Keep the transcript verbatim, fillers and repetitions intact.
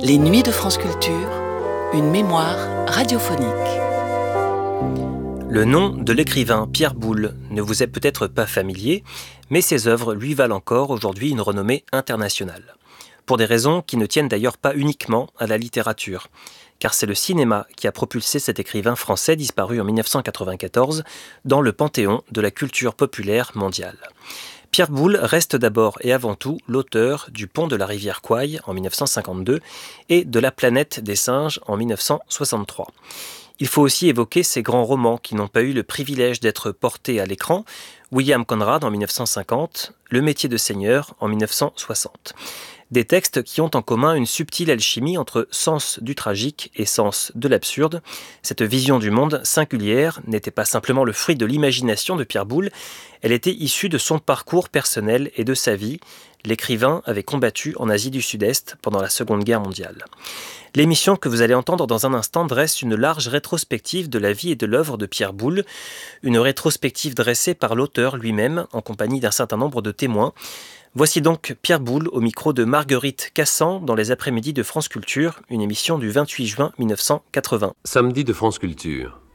Les Nuits de France Culture, une mémoire radiophonique. Le nom de l'écrivain Pierre Boulle ne vous est peut-être pas familier, mais ses œuvres lui valent encore aujourd'hui une renommée internationale. Pour des raisons qui ne tiennent d'ailleurs pas uniquement à la littérature, car c'est le cinéma qui a propulsé cet écrivain français disparu en mille neuf cent quatre-vingt-quatorze dans le panthéon de la culture populaire mondiale. Pierre Boulle reste d'abord et avant tout l'auteur du Pont de la rivière Kwai en mille neuf cent cinquante-deux et de La planète des singes en mille neuf cent soixante-trois. Il faut aussi évoquer ces grands romans qui n'ont pas eu le privilège d'être portés à l'écran, William Conrad en mille neuf cent cinquante, Le métier de seigneur en mille neuf cent soixante. Des textes qui ont en commun une subtile alchimie entre sens du tragique et sens de l'absurde. Cette vision du monde singulière n'était pas simplement le fruit de l'imagination de Pierre Boulle, elle était issue de son parcours personnel et de sa vie. L'écrivain avait combattu en Asie du Sud-Est pendant la Seconde Guerre mondiale. L'émission que vous allez entendre dans un instant dresse une large rétrospective de la vie et de l'œuvre de Pierre Boulle, une rétrospective dressée par l'auteur lui-même en compagnie d'un certain nombre de témoins. Voici donc Pierre Boulle au micro de Marguerite Cassan dans les après-midi de France Culture, une émission du vingt-huit juin mille neuf cent quatre-vingts. Samedi de France Culture.